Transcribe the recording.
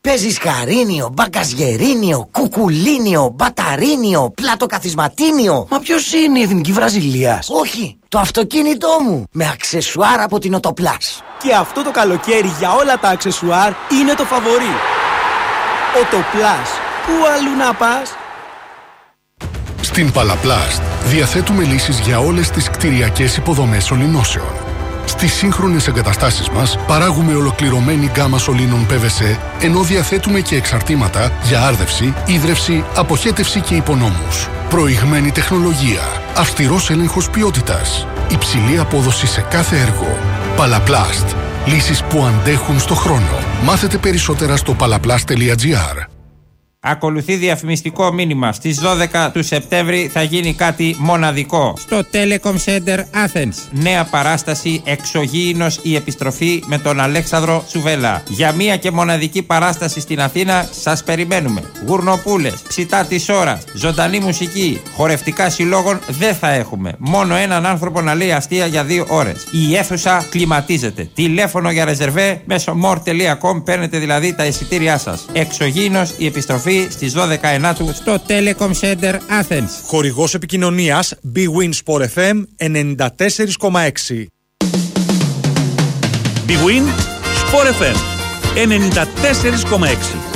Παίζεις καρίνιο, μπακασγερίνιο, κουκουλίνιο, μπαταρίνιο, πλατοκαθισματίνιο. Μα ποιος είναι η Εθνική Βραζιλίας? Όχι, το αυτοκίνητό μου. Με αξεσουάρ από την Οτοπλάς. Και αυτό το καλοκαίρι για όλα τα αξεσουάρ είναι το φαβορί. Οτοπλάς. Πού αλλού να πας? Στην Παλαπλάστ διαθέτουμε λύσεις για όλες τις κτηριακές υποδομές σωληνώσεων. Στις σύγχρονες εγκαταστάσεις μας παράγουμε ολοκληρωμένη γκάμα σωλήνων PVC, ενώ διαθέτουμε και εξαρτήματα για άρδευση, ίδρυυση, αποχέτευση και υπονόμους. Προηγμένη τεχνολογία, αυστηρός έλεγχος ποιότητας, υψηλή απόδοση σε κάθε έργο. Παλαπλάστ. Λύσεις που αντέχουν στο χρόνο. Μάθετε περισσότερα στο palaplast.gr. Ακολουθεί διαφημιστικό μήνυμα. Στις 12 του Σεπτέμβρη θα γίνει κάτι μοναδικό στο Telecom Center Athens. Νέα παράσταση Εξωγήινος η επιστροφή με τον Αλέξανδρο Σουβέλα. Για μία και μοναδική παράσταση στην Αθήνα σας περιμένουμε. Γουρνοπούλες, ψητά της ώρας, ζωντανή μουσική, χορευτικά συλλόγων δεν θα έχουμε. Μόνο έναν άνθρωπο να λέει αστεία για 2 ώρες. Η αίθουσα κλιματίζεται. Τηλέφωνο για ρεζερβέ μέσω more.com, παίρνετε δηλαδή τα εισιτήριά σας. Εξωγήινος η επιστροφή στις 12 Ενάτου στο Telecom Center Athens. Χορηγός επικοινωνίας Big Win Sport FM 94,6. Big Win Sport FM 94,6.